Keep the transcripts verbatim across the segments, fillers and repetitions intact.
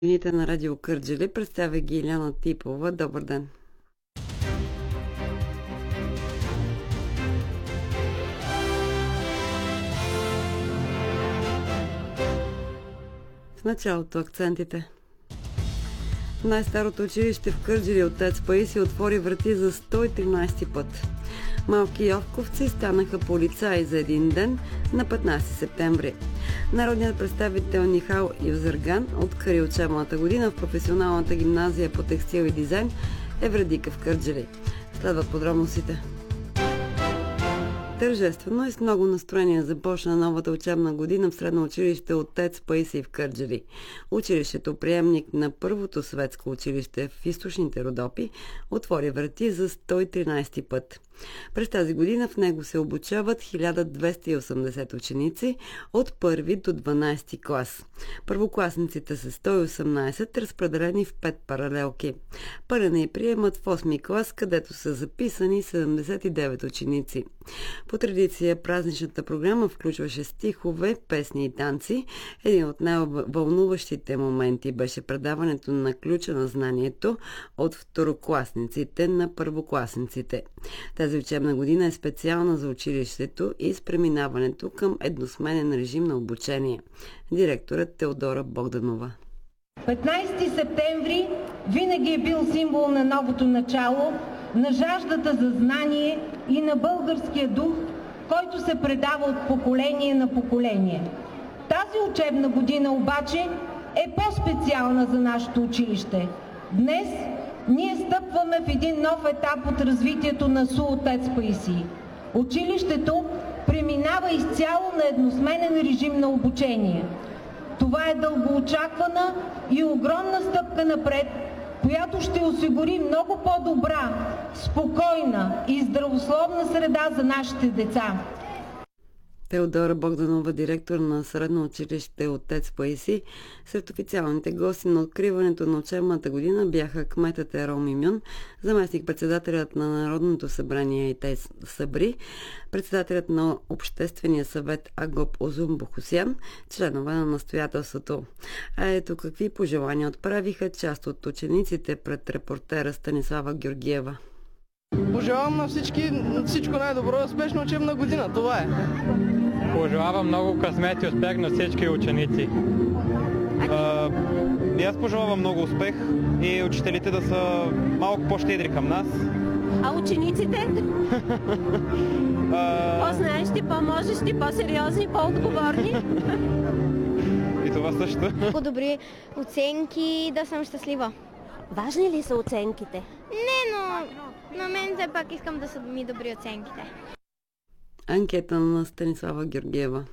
Новините на Радио Кърджали представя ги Иляна Типова. Добър ден! В началото акцентите. Най-старото училище в Кърджали отец Паиси отвори врати за сто и тринадесети път. Малки йовковци станаха полицаи за един ден на петнадесети септември. Народният представител Нихал Ивзерган откри учебната година в професионалната гимназия по текстил и дизайн Евредика в Кърджали. Следват подробностите. Тържествено и с много настроение започна новата учебна година в средно училище отец Паиси в Кърджали. Училището, приемник на първото светско училище в източните Родопи, отвори врати за сто и тринадесети път. През тази година в него се обучават хиляда двеста и осемдесет ученици от първи до дванадесети клас. Първокласниците са сто и осемнадесет, разпределени в пет паралелки. Пълен е и приемат в осми клас, където са записани седемдесет и девет ученици. По традиция празничната програма включваше стихове, песни и танци. Един от най-вълнуващите моменти беше предаването на ключа на знанието от второкласниците на първокласниците. Тази учебна година е специална за училището и с преминаването към едносменен режим на обучение. Директорът Теодора Богданова. петнадесети септември винаги е бил символ на новото начало, на жаждата за знание и на българския дух, който се предава от поколение на поколение. Тази учебна година обаче е по-специална за нашето училище. Днес ние стъпваме в един нов етап от развитието на СУ отец Паиси. Училището преминава изцяло на едносменен режим на обучение. Това е дългоочаквана и огромна стъпка напред, която ще осигури много по-добра, спокойна и здравословна среда за нашите деца. Теодора Богданова, директор на средно училище отец Паиси. Сред официалните гости на откриването на учебната година бяха кметът Ерол Мимюн, заместник-председателят на Народното събрание Итей Сабри, председателят на Обществения съвет Агоп Озум Бохосян, членове на настоятелството. А ето какви пожелания отправиха част от учениците пред репортера Станислава Георгиева. Пожелавам на всички всичко най-добро и успешна учебна година. Това е. Пожелавам много късмет и успех на всички ученици. А, и аз пожелавам много успех и учителите да са малко по-щедри към нас. А учениците? По-знаещи, по-можещи, по-сериозни, по-отговорни? И това също. По-добри оценки, да съм щастлива. Важни ли са оценките? Не, но на мен все пак искам да са ми добри оценките. Анкета на Станислава Георгиева.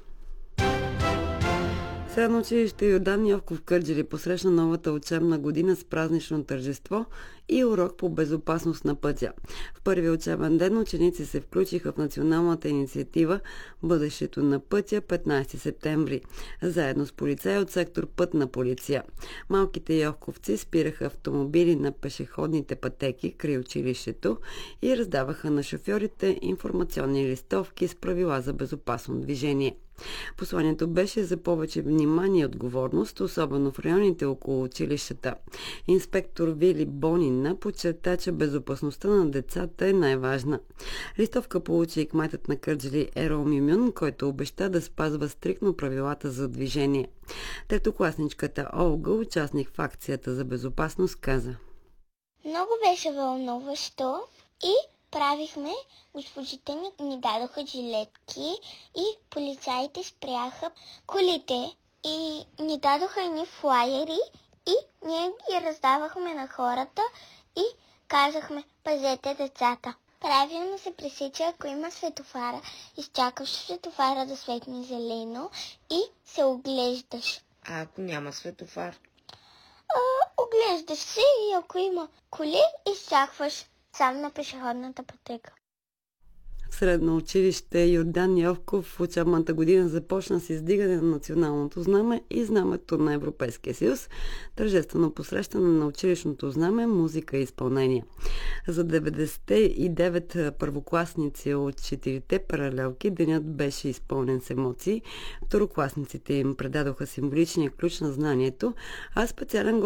Средно училище Йордан Йовков в Кърджали посрещна новата учебна година с празнично тържество и урок по безопасност на пътя. В първия учебен ден ученици се включиха в националната инициатива "Бъдещето на пътя" петнадесети септември, заедно с полицаи от сектор Пътна полиция. Малките йовковци спираха автомобили на пешеходните пътеки край училището и раздаваха на шофьорите информационни листовки с правила за безопасно движение. Посланието беше за повече внимание и отговорност, особено в районите около училищата. Инспектор Вили Бонина подчерта, че безопасността на децата е най-важна. Листовка получи и кметът на Кърджали Ерол Мимюн, който обеща да спазва стриктно правилата за движение. Третокласничката Олга, участник в акцията за безопасност, каза: Много беше вълнуващо и правихме, госпожите ни, ни дадоха жилетки и полицаите спряха колите и ни дадоха едни флайери и ние ги раздавахме на хората и казахме: пазете децата. Правилно се пресича, ако има светофара, изчакаш светофара да светне зелено и се оглеждаш. А ако няма светофар? А, оглеждаш се и ако има коли, изчакваш сам на пешеходната пътека. В средно училище Йордан Йовков в учебната година започна с издигане на националното знаме и знамето на Европейския съюз, тържествено посрещане на училищното знаме, музика и изпълнение. За деветдесет и девет първокласници от четирите паралелки денят беше изпълнен с емоции. Второкласниците им предадоха символичния ключ на знанието, а специален